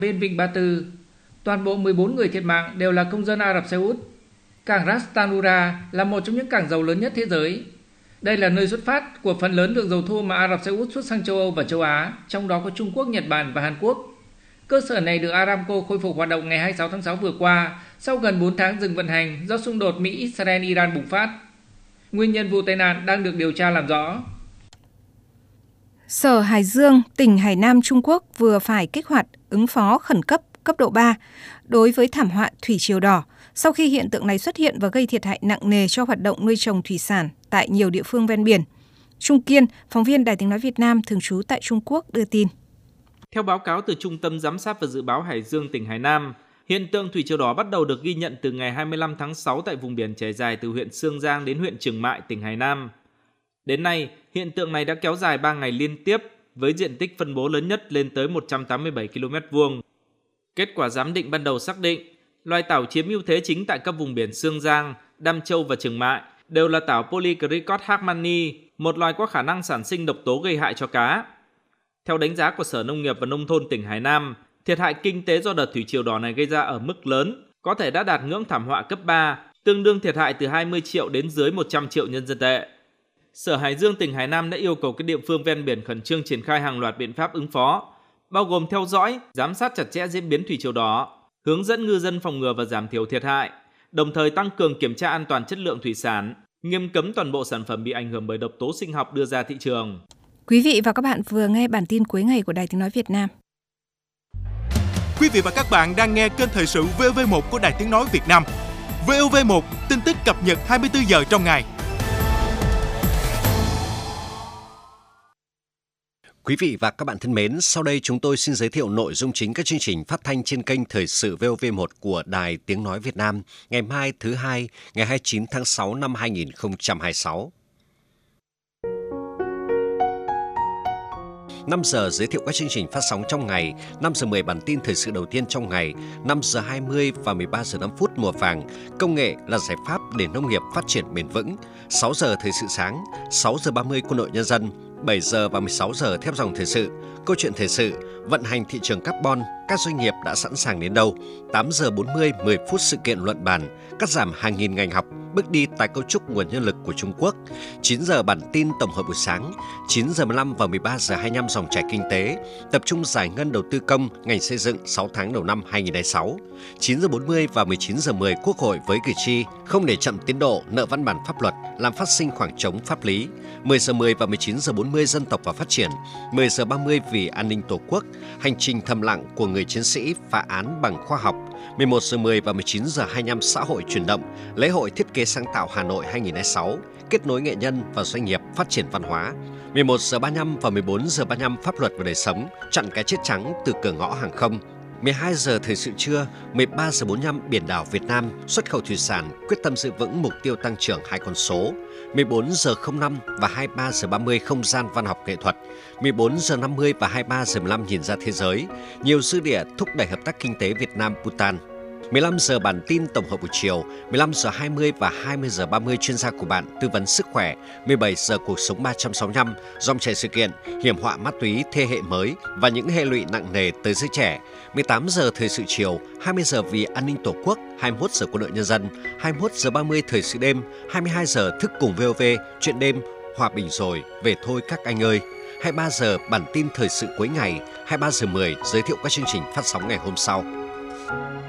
Bên Vịnh Ba Tư, toàn bộ 14 người thiệt mạng đều là công dân Ả Rập Xê Út. Cảng Ras Tanura là một trong những cảng dầu lớn nhất thế giới. Đây là nơi xuất phát của phần lớn lượng dầu thô mà Ả Rập Xê Út xuất sang châu Âu và châu Á, trong đó có Trung Quốc, Nhật Bản và Hàn Quốc. Cơ sở này được Aramco khôi phục hoạt động ngày 26 tháng 6 vừa qua sau gần 4 tháng dừng vận hành do xung đột Mỹ-Israel-Iran bùng phát. Nguyên nhân vụ tai nạn đang được điều tra làm rõ. Sở Hải Dương, tỉnh Hải Nam, Trung Quốc vừa phải kích hoạt ứng phó khẩn cấp cấp độ 3 đối với thảm họa thủy triều đỏ sau khi hiện tượng này xuất hiện và gây thiệt hại nặng nề cho hoạt động nuôi trồng thủy sản tại nhiều địa phương ven biển. Trung Kiên, phóng viên Đài Tiếng nói Việt Nam thường trú tại Trung Quốc đưa tin. Theo báo cáo từ Trung tâm Giám sát và Dự báo Hải Dương tỉnh Hải Nam, hiện tượng thủy triều đỏ bắt đầu được ghi nhận từ ngày 25 tháng 6 tại vùng biển trải dài từ huyện Xương Giang đến huyện Trường Mại, tỉnh Hải Nam. Đến nay, hiện tượng này đã kéo dài 3 ngày liên tiếp với diện tích phân bố lớn nhất lên tới 187 km². Kết quả giám định ban đầu xác định, loài tảo chiếm ưu thế chính tại các vùng biển Xương Giang, Đam Châu và Trường Mại đều là tảo Polycricot hartmanni, một loài có khả năng sản sinh độc tố gây hại cho cá. Theo đánh giá của Sở Nông nghiệp và Nông thôn tỉnh Hải Nam, thiệt hại kinh tế do đợt thủy triều đỏ này gây ra ở mức lớn, có thể đã đạt ngưỡng thảm họa cấp 3, tương đương thiệt hại từ 20 triệu đến dưới 100 triệu nhân dân tệ. Sở Hải Dương tỉnh Hải Nam đã yêu cầu các địa phương ven biển khẩn trương triển khai hàng loạt biện pháp ứng phó, bao gồm theo dõi, giám sát chặt chẽ diễn biến thủy triều đỏ, hướng dẫn ngư dân phòng ngừa và giảm thiểu thiệt hại, đồng thời tăng cường kiểm tra an toàn chất lượng thủy sản, nghiêm cấm toàn bộ sản phẩm bị ảnh hưởng bởi độc tố sinh học đưa ra thị trường. Quý vị và các bạn vừa nghe bản tin cuối ngày của Đài Tiếng nói Việt Nam. Quý vị và các bạn đang nghe kênh thời sự VOV1 của Đài Tiếng nói Việt Nam. VOV1, tin tức cập nhật 24 giờ trong ngày. Quý vị và các bạn thân mến, sau đây chúng tôi xin giới thiệu nội dung chính các chương trình phát thanh trên kênh Thời sự VOV1 của Đài Tiếng nói Việt Nam ngày mai thứ Hai, ngày 29 tháng 6 năm 2026. 5 giờ giới thiệu các chương trình phát sóng trong ngày, 5 giờ 10 bản tin thời sự đầu tiên trong ngày, 5 giờ 20 và 13 giờ 5 phút mùa vàng, công nghệ là giải pháp để nông nghiệp phát triển bền vững, 6 giờ thời sự sáng, 6 giờ 30 quân đội nhân dân, 7 giờ và 16 giờ theo dòng thời sự, câu chuyện thời sự, vận hành thị trường carbon, các doanh nghiệp đã sẵn sàng đến đâu, 8 giờ 40, 10 phút sự kiện luận bàn, cắt giảm hàng nghìn ngành học, bước đi tái cấu trúc nguồn nhân lực của Trung Quốc, 9 giờ bản tin tổng hợp buổi sáng, 9 giờ 15 và 13 giờ 25 dòng chảy kinh tế, tập trung giải ngân đầu tư công ngành xây dựng 6 tháng đầu năm 2026, 9 giờ 40 và 19 giờ 10 Quốc hội với cử tri, không để chậm tiến độ nợ văn bản pháp luật, làm phát sinh khoảng trống pháp lý, 10 giờ 10 và 19 giờ 40 dân tộc và phát triển, 10 giờ 30 vì an ninh Tổ quốc, hành trình thầm lặng của người chiến sĩ phá án bằng khoa học, 11 giờ 10 và 19 giờ 25 xã hội chuyển động, lễ hội thiết kế sáng tạo Hà Nội 2026, kết nối nghệ nhân và doanh nghiệp phát triển văn hóa, 11 giờ 35 và 14 giờ 35 pháp luật và đời sống, chặn cái chết trắng từ cửa ngõ hàng không, 12 giờ thời sự trưa, 13 giờ 45 biển đảo Việt Nam, xuất khẩu thủy sản, quyết tâm giữ vững mục tiêu tăng trưởng 2 con số, 14 giờ 05 và 23 giờ 30 không gian văn học nghệ thuật, 14 giờ 50 và 23 giờ 15 nhìn ra thế giới, nhiều dư địa thúc đẩy hợp tác kinh tế Việt Nam-Bhutan. 15 giờ bản tin tổng hợp buổi chiều, 15 giờ 20 và 20 giờ 30 chuyên gia của bạn tư vấn sức khỏe, 17 giờ cuộc sống 365, dòng chảy sự kiện, hiểm họa ma túy thế hệ mới và những hệ lụy nặng nề tới giới trẻ, 18 giờ thời sự chiều, 20 giờ vì an ninh Tổ quốc, 21 giờ quân đội nhân dân, 21 giờ 30 thời sự đêm, 22 giờ thức cùng VOV, chuyện đêm, hòa bình rồi, về thôi các anh ơi. 23 giờ bản tin thời sự cuối ngày, 23 giờ 10 giới thiệu các chương trình phát sóng ngày hôm sau.